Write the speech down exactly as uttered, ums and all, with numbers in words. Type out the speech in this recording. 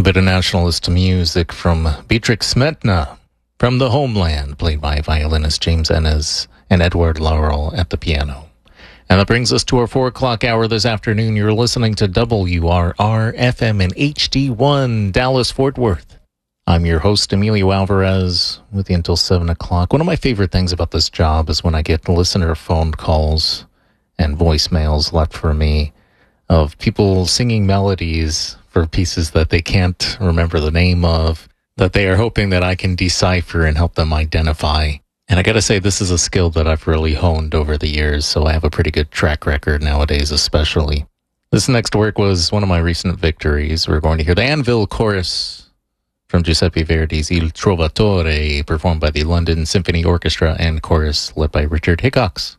bit of nationalist music from Beatrix Smetna from the Homeland, played by violinist James Ennis and Edward Laurel at the piano. And that brings us to our four o'clock hour this afternoon. You're listening to W R R F M in H D one, Dallas-Fort Worth. I'm your host, Emilio Alvarez, with you until seven o'clock. One of my favorite things about this job is when I get listener phone calls and voicemails left for me of people singing melodies for pieces that they can't remember the name of, that they are hoping that I can decipher and help them identify. And I gotta say, this is a skill that I've really honed over the years, so I have a pretty good track record nowadays, especially. This next work was one of my recent victories. We're going to hear the Anvil Chorus from Giuseppe Verdi's Il Trovatore, performed by the London Symphony Orchestra and Chorus, led by Richard Hickox.